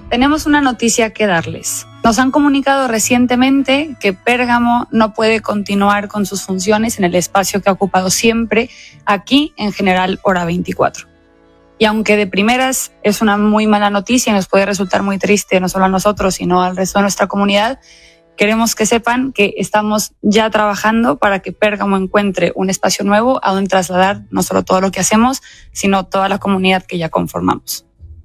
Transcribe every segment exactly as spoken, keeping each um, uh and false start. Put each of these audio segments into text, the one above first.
Tenemos una noticia que darles. Nos han comunicado recientemente que Pérgamo no puede continuar con sus funciones en el espacio que ha ocupado siempre aquí en General Hora veinticuatro. Y aunque de primeras es una muy mala noticia y nos puede resultar muy triste no solo a nosotros sino al resto de nuestra comunidad, queremos que sepan que estamos ya trabajando para que Pérgamo encuentre un espacio nuevo a donde trasladar no solo todo lo que hacemos, sino toda la comunidad que ya conformamos.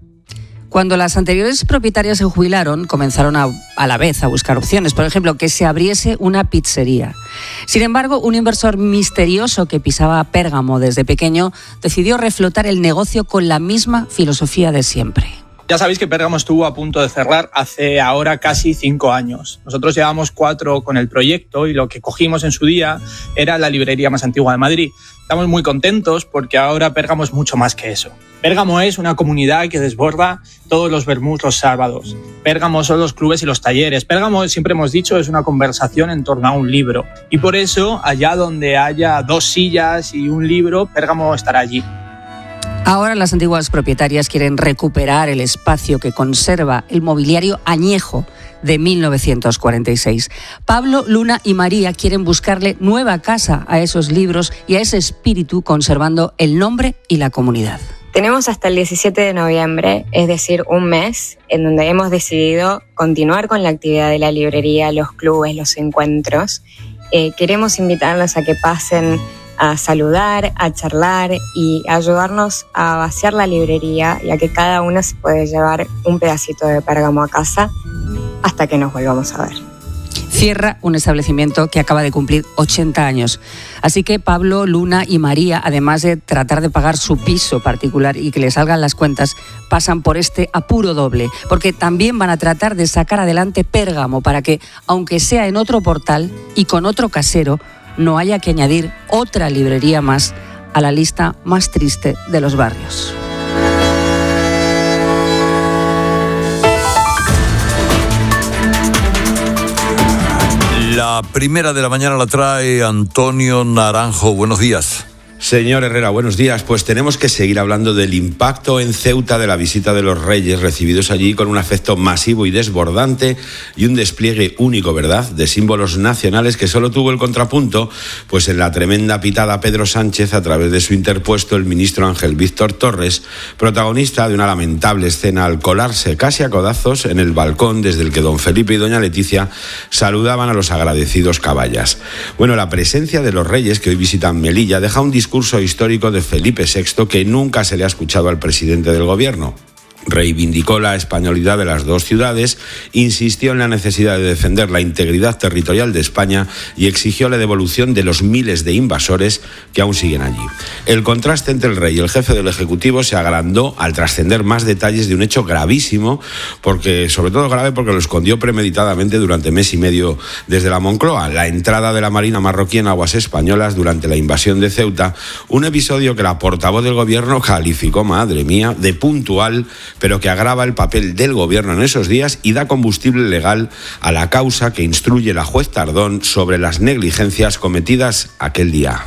Cuando las anteriores propietarias se jubilaron, comenzaron a, a la vez a buscar opciones. Por ejemplo, que se abriese una pizzería. Sin embargo, un inversor misterioso que pisaba Pérgamo desde pequeño decidió reflotar el negocio con la misma filosofía de siempre. Ya sabéis que Pérgamo estuvo a punto de cerrar hace ahora casi cinco años. Nosotros llevamos cuatro con el proyecto y lo que cogimos en su día era la librería más antigua de Madrid. Estamos muy contentos porque ahora Pérgamo es mucho más que eso. Pérgamo es una comunidad que desborda todos los vermús los sábados. Pérgamo son los clubes y los talleres. Pérgamo, siempre hemos dicho, es una conversación en torno a un libro. Y por eso, allá donde haya dos sillas y un libro, Pérgamo estará allí. Ahora las antiguas propietarias quieren recuperar el espacio que conserva el mobiliario añejo de mil novecientos cuarenta y seis. Pablo, Luna y María quieren buscarle nueva casa a esos libros y a ese espíritu, conservando el nombre y la comunidad. Tenemos hasta el diecisiete de noviembre, es decir, un mes, en donde hemos decidido continuar con la actividad de la librería, los clubes, los encuentros. Eh, queremos invitarlos a que pasen a saludar, a charlar y a ayudarnos a vaciar la librería, ya que cada una se puede llevar un pedacito de Pérgamo a casa hasta que nos volvamos a ver. Cierra un establecimiento que acaba de cumplir ochenta años. Así que Pablo, Luna y María, además de tratar de pagar su piso particular y que les salgan las cuentas, pasan por este apuro doble, porque también van a tratar de sacar adelante Pérgamo para que, aunque sea en otro portal y con otro casero, no haya que añadir otra librería más a la lista más triste de los barrios. La primera de la mañana la trae Antonio Naranjo. Buenos días. Señor Herrera, buenos días. Pues tenemos que seguir hablando del impacto en Ceuta de la visita de los Reyes recibidos allí con un afecto masivo y desbordante y un despliegue único, ¿verdad?, de símbolos nacionales que solo tuvo el contrapunto pues en la tremenda pitada Pedro Sánchez a través de su interpuesto el ministro Ángel Víctor Torres, protagonista de una lamentable escena al colarse casi a codazos en el balcón desde el que don Felipe y doña Leticia saludaban a los agradecidos caballas. Bueno, la presencia de los Reyes que hoy visitan Melilla deja un discurso discurso histórico de Felipe sexto que nunca se le ha escuchado al presidente del gobierno. Reivindicó la españolidad de las dos ciudades, insistió en la necesidad de defender la integridad territorial de España y exigió la devolución de los miles de invasores que aún siguen allí. El contraste entre el rey y el jefe del Ejecutivo se agrandó al trascender más detalles de un hecho gravísimo, porque sobre todo grave porque lo escondió premeditadamente durante mes y medio desde la Moncloa, la entrada de la Marina marroquí en aguas españolas durante la invasión de Ceuta, un episodio que la portavoz del gobierno calificó, madre mía, de puntual, pero que agrava el papel del gobierno en esos días y da combustible legal a la causa que instruye la juez Tardón sobre las negligencias cometidas aquel día.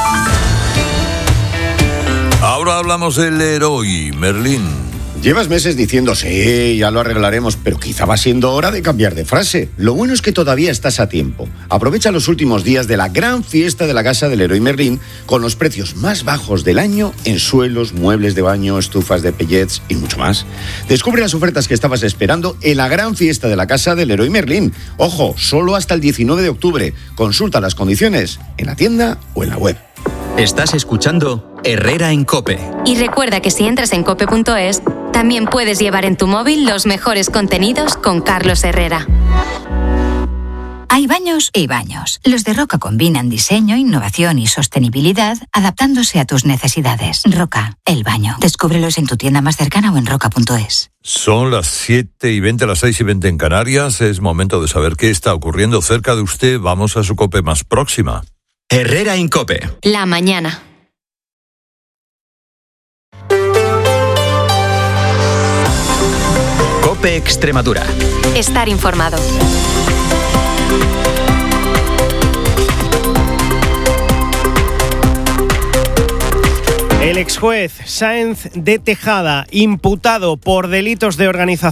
Ahora hablamos del héroe, Merlín. Llevas meses diciendo, sí, ya lo arreglaremos, pero quizá va siendo hora de cambiar de frase. Lo bueno es que todavía estás a tiempo. Aprovecha los últimos días de la gran fiesta de la Casa del Leroy Merlin con los precios más bajos del año en suelos, muebles de baño, estufas de pellets y mucho más. Descubre las ofertas que estabas esperando en la gran fiesta de la Casa del Leroy Merlin. Ojo, solo hasta el diecinueve de octubre. Consulta las condiciones en la tienda o en la web. Estás escuchando Herrera en COPE. Y recuerda que si entras en cope punto es, también puedes llevar en tu móvil los mejores contenidos con Carlos Herrera. Hay baños y baños. Los de Roca combinan diseño, innovación y sostenibilidad, adaptándose a tus necesidades. Roca, el baño. Descúbrelos en tu tienda más cercana o en roca punto es. Son las siete y veinte, las seis y veinte en Canarias. Es momento de saber qué está ocurriendo cerca de usted. Vamos a su COPE más próxima. Herrera en COPE. La mañana. COPE Extremadura. Estar informado. El exjuez Sáenz de Tejada, imputado por delitos de organización